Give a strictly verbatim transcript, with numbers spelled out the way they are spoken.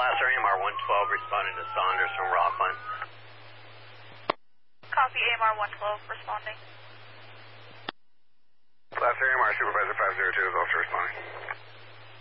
Lasser, A M R one twelve, responding to Saunders from Rockland. Copy, A M R one twelve, responding. Lasser, A M R Supervisor five zero two is also responding.